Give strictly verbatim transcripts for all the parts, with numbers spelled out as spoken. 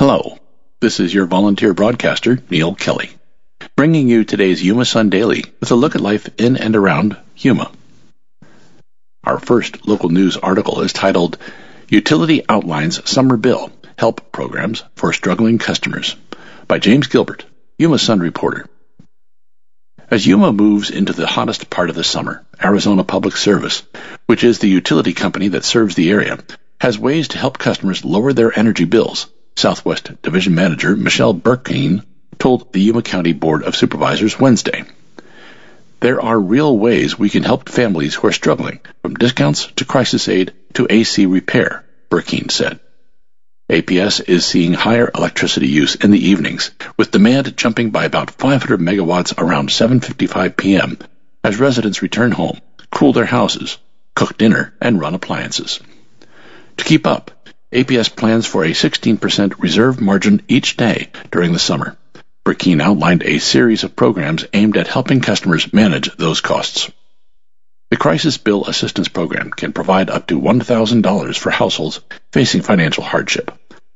Hello, this is your volunteer broadcaster, Neil Kelly, bringing you today's Yuma Sun Daily with a look at life in and around Yuma. Our first local news article is titled, Utility Outlines Summer Bill, Help Programs for Struggling Customers, by James Gilbert, Yuma Sun reporter. As Yuma moves into the hottest part of the summer, Arizona Public Service, which is the utility company that serves the area, has ways to help customers lower their energy bills. Southwest Division Manager Michelle Burkine told the Yuma County Board of Supervisors Wednesday. There are real ways we can help families who are struggling, from discounts to crisis aid to A C repair, Burkine said. A P S is seeing higher electricity use in the evenings, with demand jumping by about five hundred megawatts around seven fifty-five p.m. as residents return home, cool their houses, cook dinner, and run appliances. To keep up, A P S plans for a sixteen percent reserve margin each day during the summer. Burkine outlined a series of programs aimed at helping customers manage those costs. The Crisis Bill Assistance Program can provide up to one thousand dollars for households facing financial hardship.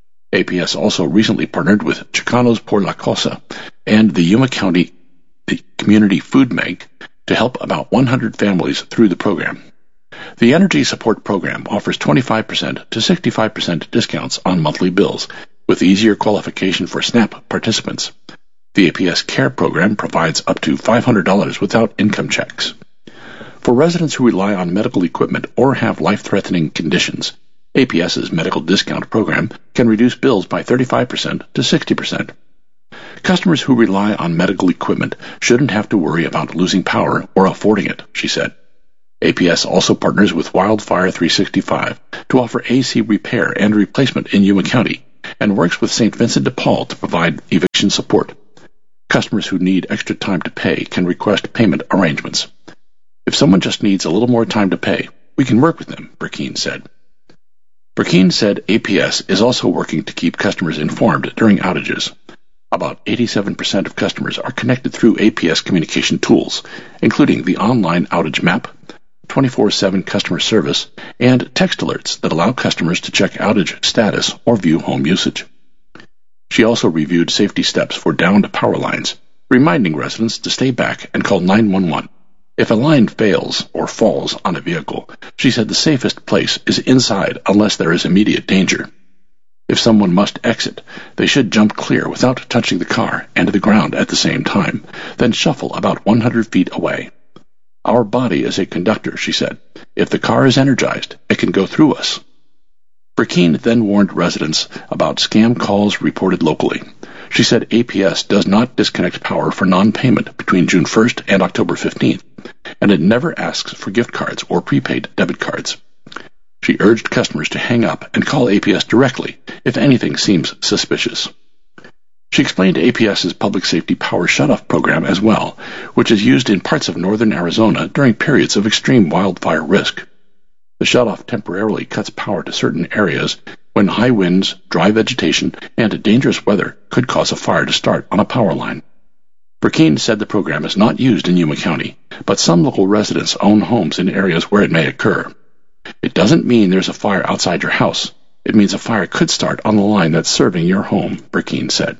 A P S also recently partnered with Chicanos por la Cosa and the Yuma County the Community Food Bank to help about one hundred families through the program. The Energy Support Program offers twenty-five percent to sixty-five percent discounts on monthly bills, with easier qualification for SNAP participants. The A P S CARE program provides up to five hundred dollars without income checks. For residents who rely on medical equipment or have life-threatening conditions, APS's medical discount program can reduce bills by thirty-five percent to sixty percent. Customers who rely on medical equipment shouldn't have to worry about losing power or affording it, she said. A P S also partners with Wildfire three sixty-five to offer A C repair and replacement in Yuma County and works with Saint Vincent de Paul to provide eviction support. Customers who need extra time to pay can request payment arrangements. If someone just needs a little more time to pay, we can work with them, Burkine said. Burkine said A P S is also working to keep customers informed during outages. About eighty-seven percent of customers are connected through A P S communication tools, including the online outage map, twenty-four seven customer service, and text alerts that allow customers to check outage status or view home usage. She also reviewed safety steps for downed power lines, reminding residents to stay back and call nine one one. If a line fails or falls on a vehicle, she said the safest place is inside unless there is immediate danger. If someone must exit, they should jump clear without touching the car and the ground at the same time, then shuffle about one hundred feet away. Our body is a conductor, she said. If the car is energized, it can go through us. Burkine then warned residents about scam calls reported locally. She said A P S does not disconnect power for non-payment between June first and October fifteenth, and it never asks for gift cards or prepaid debit cards. She urged customers to hang up and call A P S directly if anything seems suspicious. She explained APS's Public Safety Power Shutoff program as well, which is used in parts of northern Arizona during periods of extreme wildfire risk. The shutoff temporarily cuts power to certain areas when high winds, dry vegetation, and dangerous weather could cause a fire to start on a power line. Burkine said the program is not used in Yuma County, but some local residents own homes in areas where it may occur. It doesn't mean there's a fire outside your house. It means a fire could start on the line that's serving your home, Burkine said.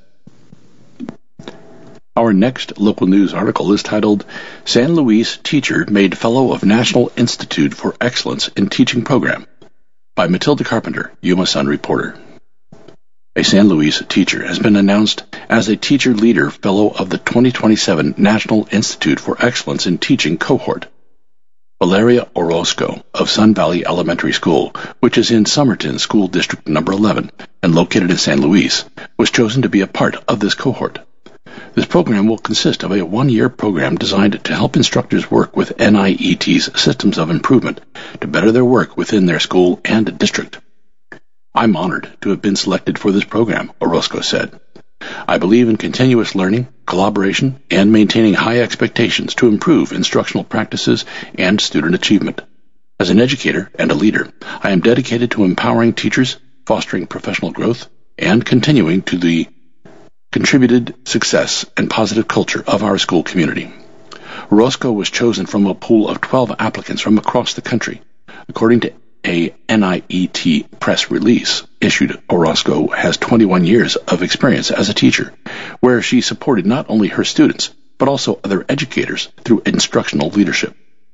Our next local news article is titled, San Luis Teacher Made Fellow of National Institute for Excellence in Teaching Program, by Matilda Carpenter, Yuma Sun reporter. A San Luis teacher has been announced as a Teacher Leader Fellow of the twenty twenty-seven National Institute for Excellence in Teaching cohort. Valeria Orozco of Sun Valley Elementary School, which is in Somerton School District number eleven and located in San Luis, was chosen to be a part of this cohort. This program will consist of a one-year program designed to help instructors work with N I E T's systems of improvement to better their work within their school and district. I'm honored to have been selected for this program, Orozco said. I believe in continuous learning, collaboration, and maintaining high expectations to improve instructional practices and student achievement. As an educator and a leader, I am dedicated to empowering teachers, fostering professional growth, and continuing to the contributed success and positive culture of our school community. Orozco was chosen from a pool of twelve applicants from across the country. According to a N I E T press release issued, Orozco has twenty-one years of experience as a teacher, where she supported not only her students, but also other educators through instructional leadership.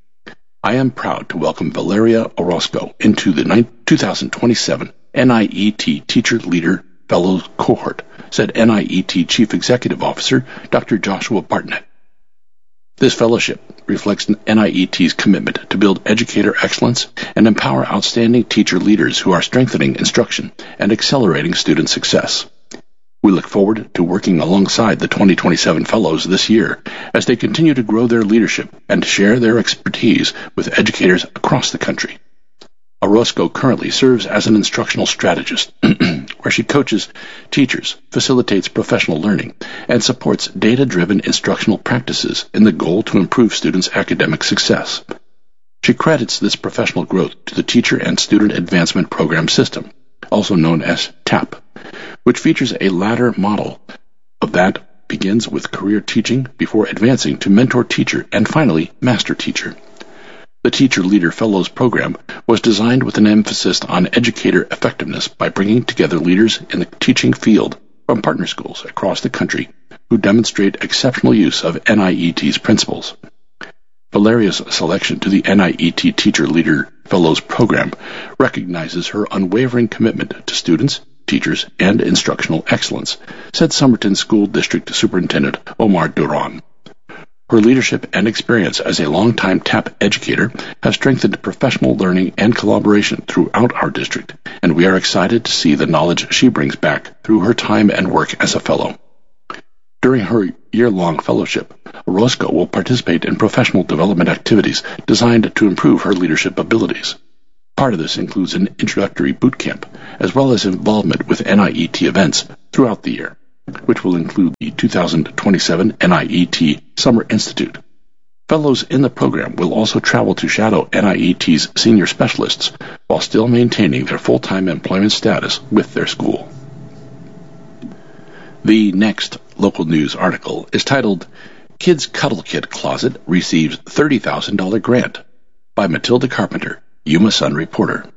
I am proud to welcome Valeria Orozco into the two thousand twenty-seven N I E T Teacher Leader Fellows Cohort, said N I E T Chief Executive Officer Doctor Joshua Bartnett. This fellowship reflects N I E T's commitment to build educator excellence and empower outstanding teacher leaders who are strengthening instruction and accelerating student success. We look forward to working alongside the twenty twenty-seven fellows this year as they continue to grow their leadership and share their expertise with educators across the country. Orozco currently serves as an instructional strategist, where she coaches teachers, facilitates professional learning, and supports data-driven instructional practices in the goal to improve students' academic success. She credits this professional growth to the Teacher and Student Advancement Program System, also known as TAP, which features a ladder model of that begins with career teaching before advancing to mentor teacher and finally master teacher. The Teacher Leader Fellows program was designed with an emphasis on educator effectiveness by bringing together leaders in the teaching field from partner schools across the country who demonstrate exceptional use of N I E T's principles. Valeria's selection to the N I E T Teacher Leader Fellows program recognizes her unwavering commitment to students, teachers, and instructional excellence, said Somerton School District Superintendent Omar Duran. Her leadership and experience as a longtime TAP educator have strengthened professional learning and collaboration throughout our district, and we are excited to see the knowledge she brings back through her time and work as a fellow. During her year-long fellowship, Orozco will participate in professional development activities designed to improve her leadership abilities. Part of this includes an introductory boot camp, as well as involvement with N I E T events throughout the year, which will include the two thousand twenty-seven N I E T Summer Institute. Fellows in the program will also travel to shadow N I E T's senior specialists while still maintaining their full-time employment status with their school. The next local news article is titled, Kids Cuddle Kit Closet Receives thirty thousand dollars Grant by Matilda Carpenter, Yuma Sun reporter.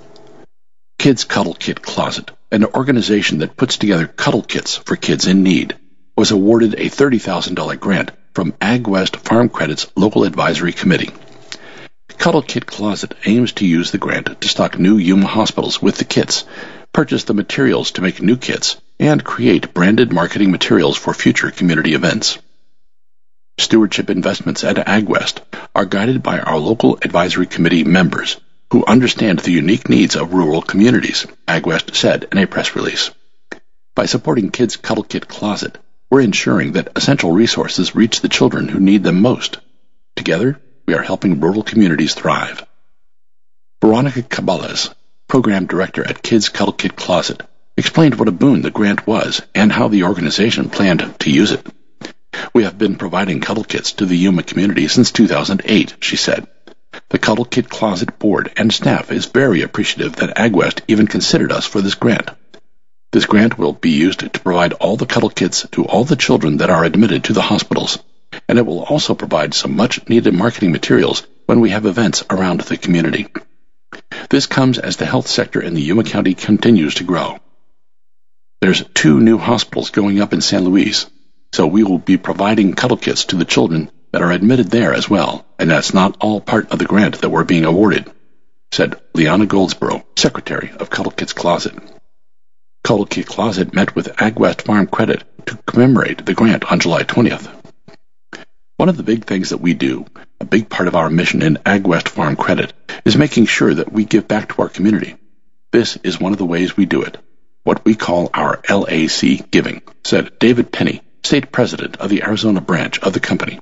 Kids Cuddle Kit Closet, an organization that puts together cuddle kits for kids in need, was awarded a thirty thousand dollars grant from AgWest Farm Credit's local advisory committee. Cuddle Kit Closet aims to use the grant to stock new Yuma hospitals with the kits, purchase the materials to make new kits, and create branded marketing materials for future community events. Stewardship investments at AgWest are guided by our local advisory committee members who understand the unique needs of rural communities, AgWest said in a press release. By supporting Kids Cuddle Kit Closet, we're ensuring that essential resources reach the children who need them most. Together, we are helping rural communities thrive. Veronica Cabales, program director at Kids Cuddle Kit Closet, explained what a boon the grant was and how the organization planned to use it. We have been providing cuddle kits to the Yuma community since two thousand eight, she said. The Cuddle Kit Closet board and staff is very appreciative that AgWest even considered us for this grant. This grant will be used to provide all the cuddle kits to all the children that are admitted to the hospitals, and it will also provide some much-needed marketing materials when we have events around the community. This comes as the health sector in the Yuma County continues to grow. There's two new hospitals going up in San Luis, so we will be providing cuddle kits to the children that are admitted there as well, and that's not all part of the grant that we're being awarded, said Liana Goldsboro, secretary of Cuddle Kits Closet. Cuddle Kit Closet met with AgWest Farm Credit to commemorate the grant on July twentieth. One of the big things that we do, a big part of our mission in AgWest Farm Credit, is making sure that we give back to our community. This is one of the ways we do it, what we call our L A C giving, said David Penny, state president of the Arizona branch of the company.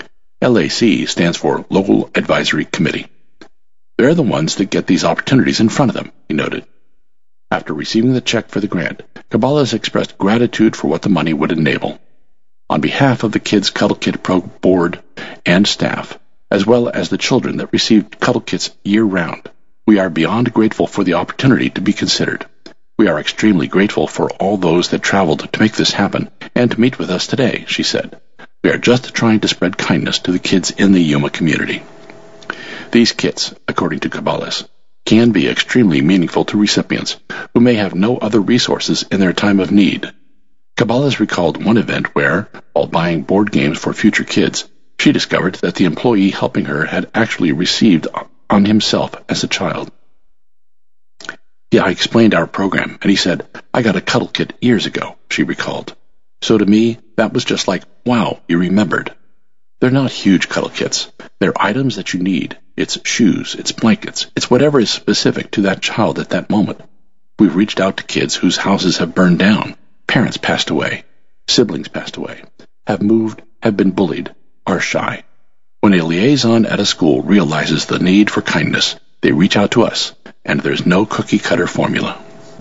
L A C stands for Local Advisory Committee. They're the ones that get these opportunities in front of them, he noted. After receiving the check for the grant, Cabales expressed gratitude for what the money would enable. On behalf of the Kids Cuddle Kit Pro board and staff, as well as the children that received cuddle kits year-round, we are beyond grateful for the opportunity to be considered. We are extremely grateful for all those that traveled to make this happen and to meet with us today, she said. We are just trying to spread kindness to the kids in the Yuma community. These kits, according to Cabales, can be extremely meaningful to recipients who may have no other resources in their time of need. Cabales recalled one event where, while buying board games for future kids, she discovered that the employee helping her had actually received on himself as a child. Yeah, I explained our program, and he said, "I got a cuddle kit years ago," she recalled. So to me, that was just like, wow, you remembered. They're not huge cuddle kits. They're items that you need. It's shoes, it's blankets, it's whatever is specific to that child at that moment. We've reached out to kids whose houses have burned down, parents passed away, siblings passed away, have moved, have been bullied, are shy. When a liaison at a school realizes the need for kindness, they reach out to us, and there's no cookie-cutter formula.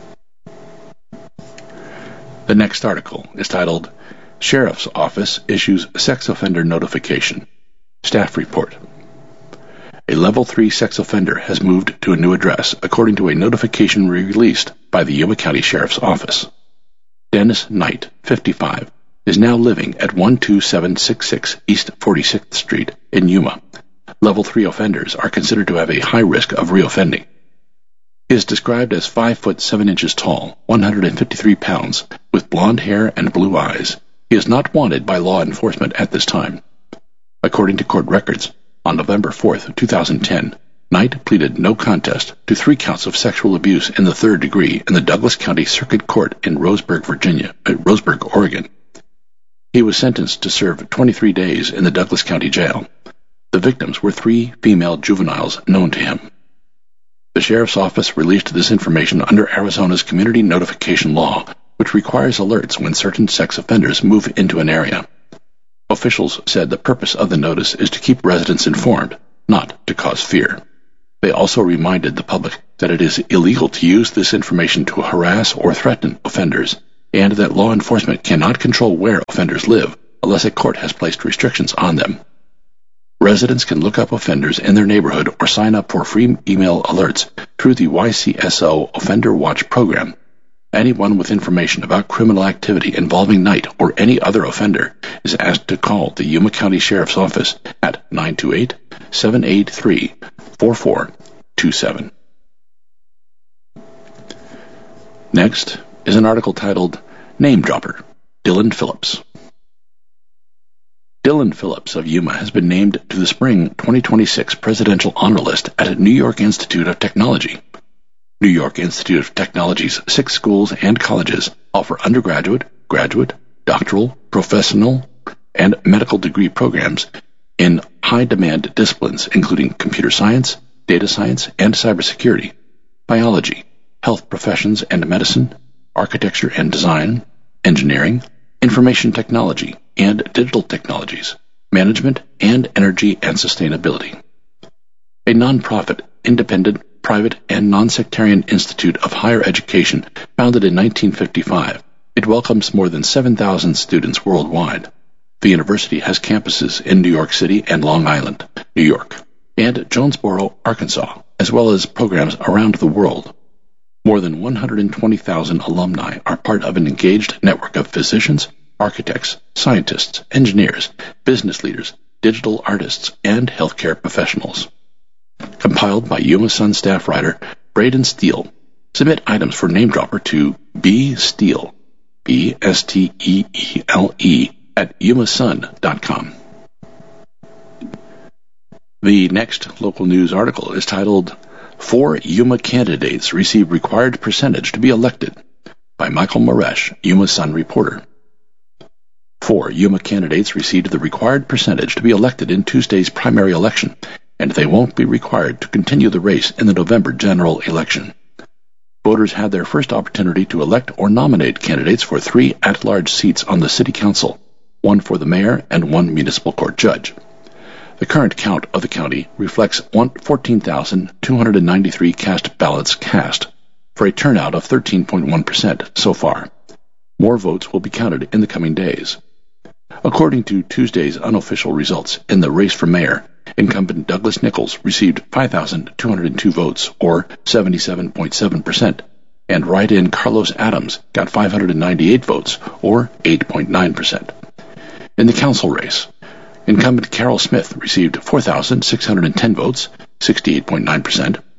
The next article is titled, Sheriff's Office Issues Sex Offender Notification. Staff Report. A Level three sex offender has moved to a new address, according to a notification released by the Yuma County Sheriff's Office. Dennis Knight, fifty-five, is now living at one two seven six six East forty-sixth Street in Yuma. Level three offenders are considered to have a high risk of reoffending. He is described as five foot seven inches tall, one hundred fifty-three pounds, with blonde hair and blue eyes. He is not wanted by law enforcement at this time. According to court records, on November fourth, two thousand ten, Knight pleaded no contest to three counts of sexual abuse in the third degree in the Douglas County Circuit Court in Roseburg, Virginia, uh, Roseburg, Oregon. He was sentenced to serve twenty-three days in the Douglas County Jail. The victims were three female juveniles known to him. The Sheriff's Office released this information under Arizona's community notification law, which requires alerts when certain sex offenders move into an area. Officials said the purpose of the notice is to keep residents informed, not to cause fear. They also reminded the public that it is illegal to use this information to harass or threaten offenders, and that law enforcement cannot control where offenders live unless a court has placed restrictions on them. Residents can look up offenders in their neighborhood or sign up for free email alerts through the Y C S O Offender Watch program. Anyone with information about criminal activity involving Knight or any other offender is asked to call the Yuma County Sheriff's Office at nine two eight, seven eight three, four four two seven. Next is an article titled Name Dropper, Dylan Phillips. Dylan Phillips of Yuma has been named to the Spring twenty twenty-six Presidential Honor List at New York Institute of Technology. New York Institute of Technology's six schools and colleges offer undergraduate, graduate, doctoral, professional, and medical degree programs in high-demand disciplines including computer science, data science and cybersecurity, biology, health professions and medicine, architecture and design, engineering, information technology and digital technologies, management, and energy and sustainability. A nonprofit, independent, private, and non-sectarian institute of higher education founded in nineteen fifty-five, it welcomes more than seven thousand students worldwide. The university has campuses in New York City and Long Island, New York, and Jonesboro, Arkansas, as well as programs around the world. More than one hundred twenty thousand alumni are part of an engaged network of physicians, architects, scientists, engineers, business leaders, digital artists, and healthcare professionals. Compiled by Yuma Sun staff writer Braden Steele. Submit items for Name Dropper to bsteele, B S T E E L E, at yumasun dot com. The next local news article is titled, Four Yuma Candidates Receive Required Percentage to be Elected, by Michael Moresh, Yuma Sun reporter. Four Yuma candidates received the required percentage to be elected in Tuesday's primary election, and they won't be required to continue the race in the November general election. Voters had their first opportunity to elect or nominate candidates for three at-large seats on the city council, one for the mayor and one municipal court judge. The current count of the county reflects fourteen thousand two hundred ninety-three cast ballots cast, for a turnout of thirteen point one percent so far. More votes will be counted in the coming days. According to Tuesday's unofficial results in the race for mayor, incumbent Douglas Nichols received five thousand two hundred two votes, or seventy-seven point seven percent, and write-in Carlos Adams got five hundred ninety-eight votes, or eight point nine percent. In the council race, incumbent Carol Smith received four thousand six hundred ten votes, sixty-eight point nine percent,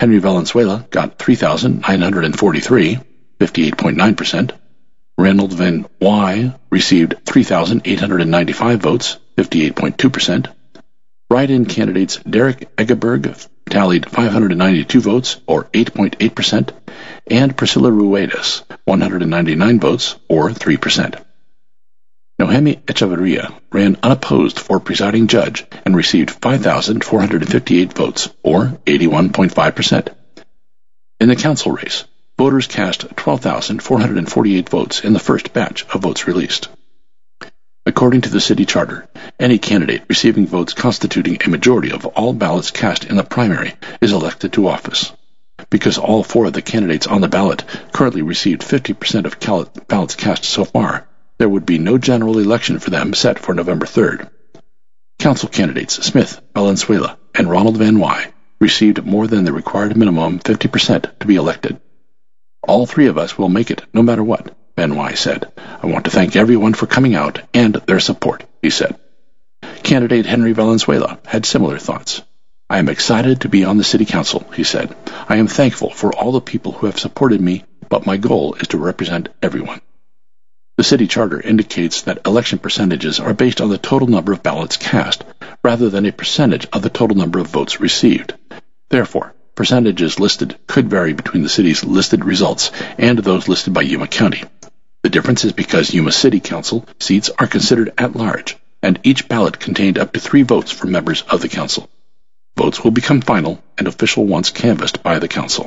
Henry Valenzuela got three thousand nine hundred forty-three, fifty-eight point nine percent. Ronald Van Wy received three thousand eight hundred ninety-five votes, fifty-eight point two percent. Write-in candidates Derek Egeberg tallied five hundred ninety-two votes, or eight point eight percent, and Priscilla Ruedas, one hundred ninety-nine votes, or three percent. Nohemi Echeverria ran unopposed for presiding judge and received five thousand four hundred fifty-eight votes, or eighty-one point five percent. In the council race, voters cast twelve thousand four hundred forty-eight votes in the first batch of votes released. According to the city charter, any candidate receiving votes constituting a majority of all ballots cast in the primary is elected to office. Because all four of the candidates on the ballot currently received fifty percent of ballots cast so far, there would be no general election for them set for November third. Council candidates Smith, Valenzuela, and Ronald Van Wy received more than the required minimum fifty percent to be elected. All three of us will make it, no matter what, Van Wy said. I want to thank everyone for coming out and their support, he said. Candidate Henry Valenzuela had similar thoughts. I am excited to be on the city council, he said. I am thankful for all the people who have supported me, but my goal is to represent everyone. The city charter indicates that election percentages are based on the total number of ballots cast, rather than a percentage of the total number of votes received. Therefore, percentages listed could vary between the city's listed results and those listed by Yuma County. The difference is because Yuma City Council seats are considered at large, and each ballot contained up to three votes for members of the council. Votes will become final and official once canvassed by the council.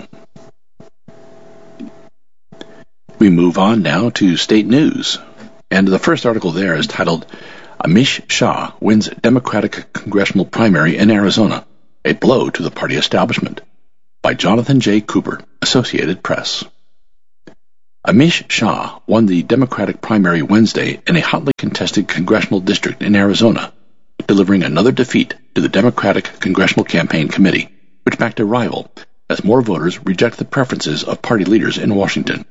We move on now to state news, and the first article there is titled, Amish Shah Wins Democratic Congressional Primary in Arizona, a Blow to the Party Establishment, by Jonathan J. Cooper, Associated Press. Amish Shah won the Democratic primary Wednesday in a hotly contested congressional district in Arizona, delivering another defeat to the Democratic Congressional Campaign Committee, which backed a rival, as more voters reject the preferences of party leaders in Washington.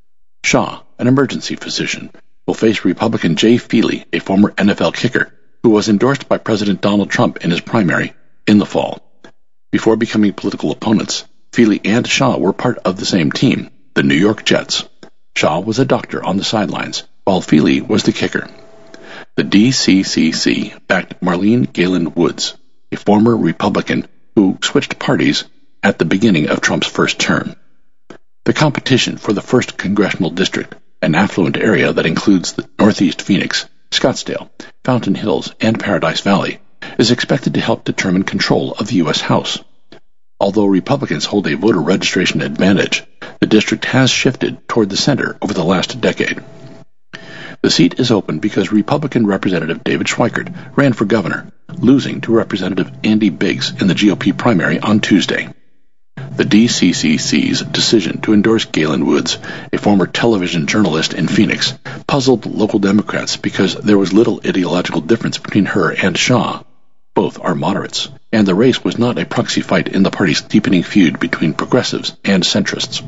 Shah, an emergency physician, will face Republican Jay Feely, a former N F L kicker, who was endorsed by President Donald Trump in his primary, in the fall. Before becoming political opponents, Feely and Shah were part of the same team, the New York Jets. Shah was a doctor on the sidelines, while Feely was the kicker. The D C C C backed Marlene Galen Woods, a former Republican who switched parties at the beginning of Trump's first term. The competition for the first congressional district, an affluent area that includes the Northeast Phoenix, Scottsdale, Fountain Hills, and Paradise Valley, is expected to help determine control of the U S House. Although Republicans hold a voter registration advantage, the district has shifted toward the center over the last decade. The seat is open because Republican Representative David Schweikert ran for governor, losing to Representative Andy Biggs in the G O P primary on Tuesday. The D C C C's decision to endorse Galen Woods, a former television journalist in Phoenix, puzzled local Democrats because there was little ideological difference between her and Shah. Both are moderates, and the race was not a proxy fight in the party's deepening feud between progressives and centrists.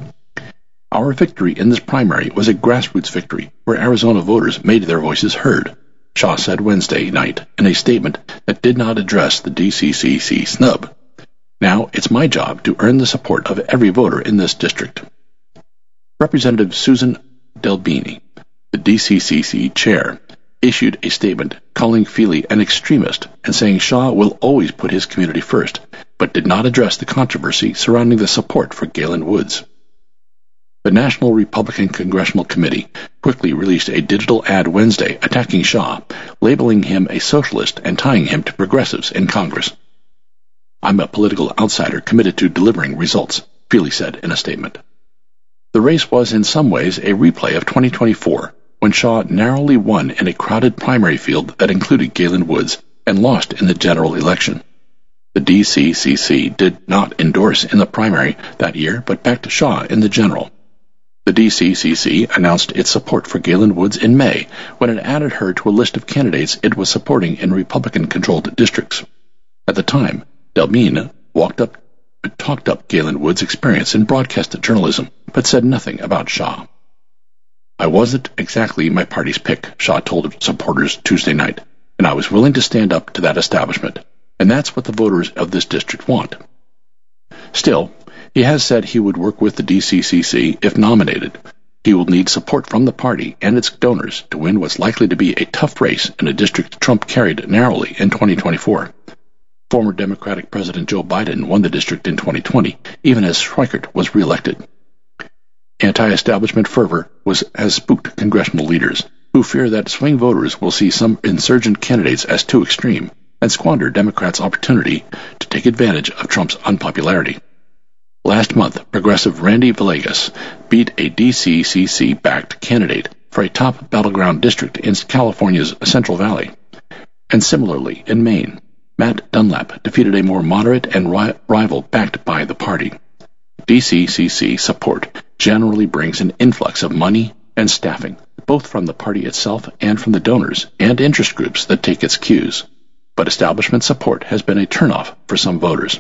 Our victory in this primary was a grassroots victory where Arizona voters made their voices heard, Shah said Wednesday night in a statement that did not address the D C C C snub. Now it's my job to earn the support of every voter in this district. Representative Susan Delbini, the D C C C chair, issued a statement calling Feely an extremist and saying Shah will always put his community first, but did not address the controversy surrounding the support for Galen Woods. The National Republican Congressional Committee quickly released a digital ad Wednesday attacking Shah, labeling him a socialist and tying him to progressives in Congress. I'm a political outsider committed to delivering results, Feely said in a statement. The race was in some ways a replay of twenty twenty-four, when Shah narrowly won in a crowded primary field that included Galen Woods and lost in the general election. The D C C C did not endorse in the primary that year, but backed Shah in the general. The D C C C announced its support for Galen Woods in May, when it added her to a list of candidates it was supporting in Republican-controlled districts. At the time, Delbene walked up, talked up Galen Woods' experience in broadcast journalism, but said nothing about Shah. I wasn't exactly my party's pick, Shah told supporters Tuesday night, and I was willing to stand up to that establishment, and that's what the voters of this district want. Still, He has said he would work with the D C C C if nominated. He will need support from the party and its donors to win what's likely to be a tough race in a district Trump carried narrowly in twenty twenty-four. Former Democratic President Joe Biden won the district in twenty twenty, even as Schweikert was reelected. Anti-establishment fervor was, has spooked congressional leaders, who fear that swing voters will see some insurgent candidates as too extreme and squander Democrats' opportunity to take advantage of Trump's unpopularity. Last month, progressive Randy Villegas beat a D C C C-backed candidate for a top battleground district in California's Central Valley. And similarly, in Maine, Matt Dunlap defeated a more moderate and ri- rival backed by the party. D C C C support generally brings an influx of money and staffing, both from the party itself and from the donors and interest groups that take its cues. But establishment support has been a turnoff for some voters.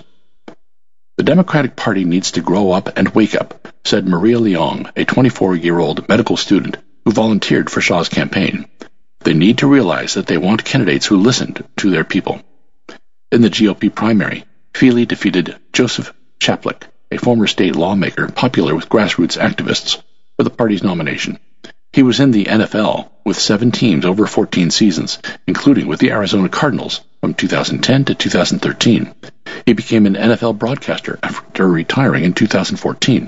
The Democratic Party needs to grow up and wake up, said Maria Leong, a twenty-four-year-old medical student who volunteered for Shaw's campaign. They need to realize that they want candidates who listened to their people. In the G O P primary, Feely defeated Joseph Chaplik, a former state lawmaker popular with grassroots activists, for the party's nomination. He was in the N F L with seven teams over fourteen seasons, including with the Arizona Cardinals from two thousand ten to two thousand thirteen. He became an N F L broadcaster after retiring in two thousand fourteen.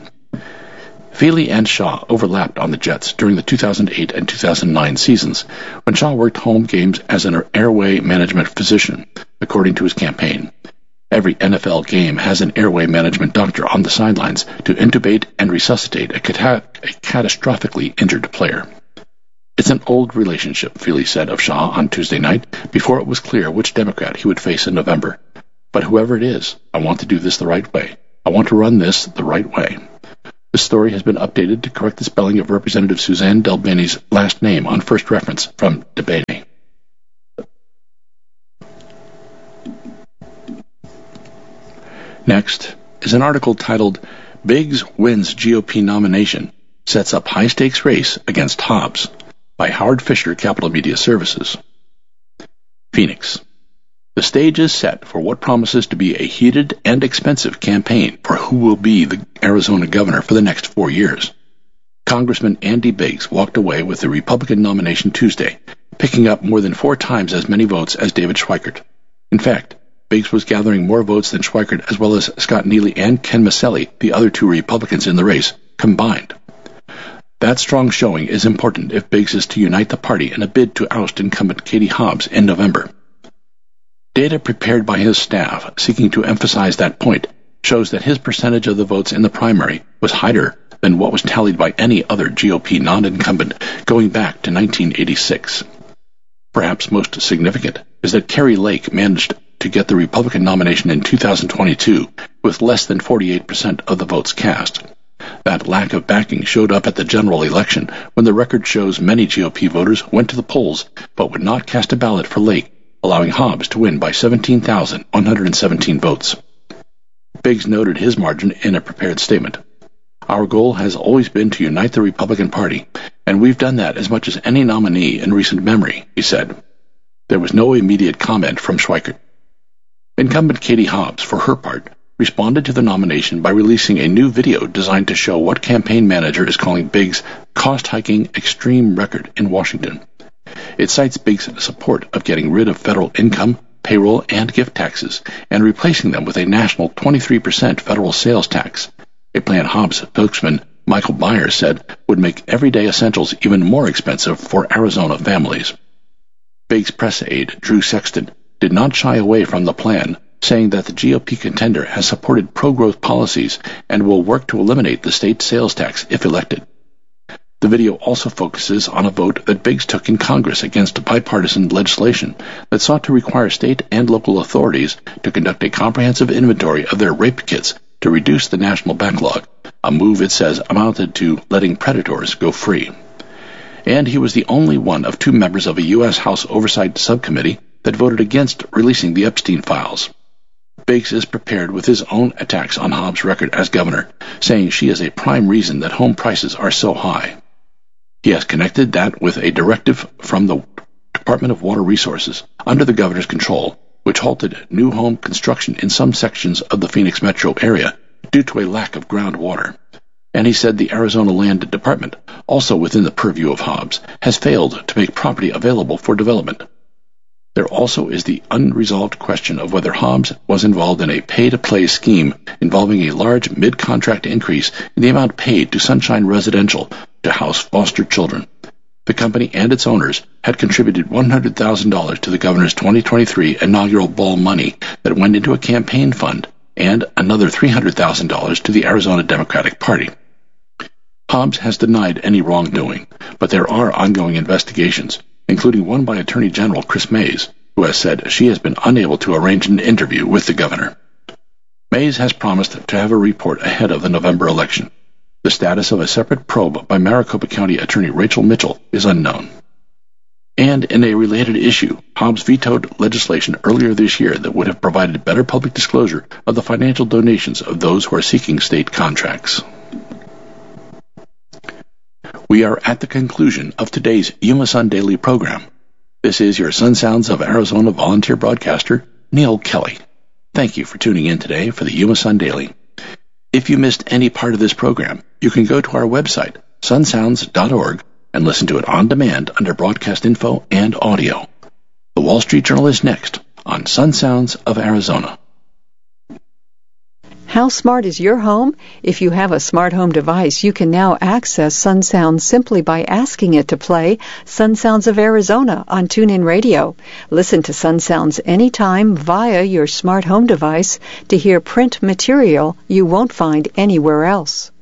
Feely and Shaw overlapped on the Jets during the two thousand eight and two thousand nine seasons, when Shaw worked home games as an airway management physician, according to his campaign. Every N F L game has an airway management doctor on the sidelines to intubate and resuscitate a, cata- a catastrophically injured player. It's an old relationship, Feely said of Shaw on Tuesday night, before it was clear which Democrat he would face in November. But whoever it is, I want to do this the right way. I want to run this the right way. The story has been updated to correct the spelling of Representative Suzanne Delbany's last name on first reference from Debaney. Next is an article titled, Biggs Wins G O P Nomination, Sets Up High-Stakes Race Against Hobbs, by Howard Fisher, Capital Media Services. Phoenix. The stage is set for what promises to be a heated and expensive campaign for who will be the Arizona governor for the next four years. Congressman Andy Biggs walked away with the Republican nomination Tuesday, picking up more than four times as many votes as David Schweikert. In fact, Biggs was gathering more votes than Schweikert, as well as Scott Neely and Ken Maselli, the other two Republicans in the race, combined. That strong showing is important if Biggs is to unite the party in a bid to oust incumbent Katie Hobbs in November. Data prepared by his staff, seeking to emphasize that point, shows that his percentage of the votes in the primary was higher than what was tallied by any other G O P non-incumbent going back to nineteen eighty-six. Perhaps most significant is that Kari Lake managed to get the Republican nomination in two thousand twenty-two with less than forty-eight percent of the votes cast. That lack of backing showed up at the general election, when the record shows many G O P voters went to the polls but would not cast a ballot for Lake, allowing Hobbs to win by seventeen thousand one hundred seventeen votes. Biggs noted his margin in a prepared statement. Our goal has always been to unite the Republican Party, and we've done that as much as any nominee in recent memory, he said. There was no immediate comment from Schweikert. Incumbent Katie Hobbs, for her part, responded to the nomination by releasing a new video designed to show what campaign manager is calling Biggs' cost-hiking extreme record in Washington. It cites Biggs' support of getting rid of federal income, payroll, and gift taxes, and replacing them with a national twenty-three percent federal sales tax, a plan Hobbs spokesman Michael Byers said would make everyday essentials even more expensive for Arizona families. Biggs' press aide, Drew Sexton, did not shy away from the plan, saying that the G O P contender has supported pro-growth policies and will work to eliminate the state sales tax if elected. The video also focuses on a vote that Biggs took in Congress against bipartisan legislation that sought to require state and local authorities to conduct a comprehensive inventory of their rape kits to reduce the national backlog, a move it says amounted to letting predators go free. And he was the only one of two members of a U S House Oversight Subcommittee that voted against releasing the Epstein files. Biggs is prepared with his own attacks on Hobbs' record as governor, saying she is a prime reason that home prices are so high. He has connected that with a directive from the Department of Water Resources under the governor's control, which halted new home construction in some sections of the Phoenix metro area due to a lack of groundwater. And he said the Arizona Land Department, also within the purview of Hobbs, has failed to make property available for development. There also is the unresolved question of whether Hobbs was involved in a pay-to-play scheme involving a large mid-contract increase in the amount paid to Sunshine Residential to house foster children. The company and its owners had contributed one hundred thousand dollars to the governor's twenty twenty-three inaugural ball money that went into a campaign fund, and another three hundred thousand dollars to the Arizona Democratic Party. Hobbs has denied any wrongdoing, but there are ongoing investigations, including one by Attorney General Chris Mays, who has said she has been unable to arrange an interview with the governor. Mays has promised to have a report ahead of the November election. The status of a separate probe by Maricopa County Attorney Rachel Mitchell is unknown. And in a related issue, Hobbs vetoed legislation earlier this year that would have provided better public disclosure of the financial donations of those who are seeking state contracts. We are at the conclusion of today's Yuma Sun Daily program. This is your Sun Sounds of Arizona volunteer broadcaster, Neil Kelly. Thank you for tuning in today for the Yuma Sun Daily. If you missed any part of this program, you can go to our website, sun sounds dot org, and listen to it on demand under broadcast info and audio. The Wall Street Journal is next on Sun Sounds of Arizona. How smart is your home? If you have a smart home device, you can now access Sun Sounds simply by asking it to play Sun Sounds of Arizona on TuneIn Radio. Listen to Sun Sounds anytime via your smart home device to hear print material you won't find anywhere else.